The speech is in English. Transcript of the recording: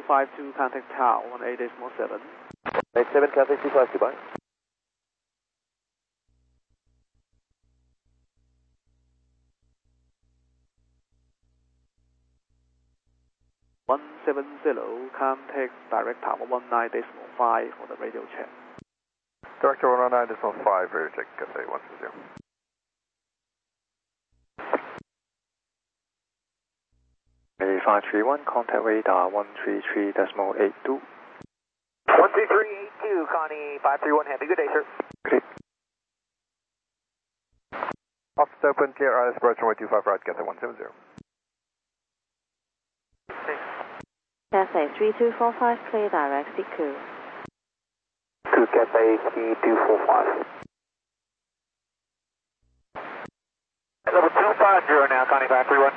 252, contact tower 18.7. 87, contact 252, bye. Contact direct tower 19.5 for the radio check. Director 119.5, radio check, Cathay 120. Mayday 531, contact radar 133.82. 13382, Connie 531, happy good day, sir. Good. Office open, clear, ILS approach runway 25 right, Cathay 170. Cathay 3245, clear direct, Siku. To Cathay 3245. Level 250 now, Connie 531.